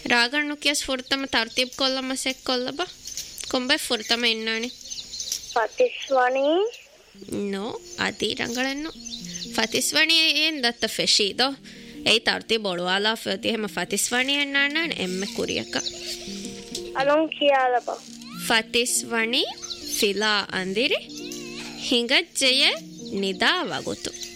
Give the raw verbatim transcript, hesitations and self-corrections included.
ರಾಗಣ್ಣು ಕ್ಯಾಸ್ ಫುರ್ತಮ ತರ್ತೀಬ್ ಕೊಲ್ಲಮ sec ಕೊಲ್ಲಬ ಕೊಂಬೆ ಫುರ್ತಮ ಎನ್ನಾಣಿ ಫತಿಸ್ವಣಿ no ಅದಿ ರಂಗಳನ್ನು ಫತಿಸ್ವಣಿ ಏನ್ ದತ್ತ ಫೆಶಿದೋ ei tarti bolwala fati hema fatiswani ennanan emme kuriyaka alon kiyalaba fatiswani fila andiri hingajjeye nida wagutu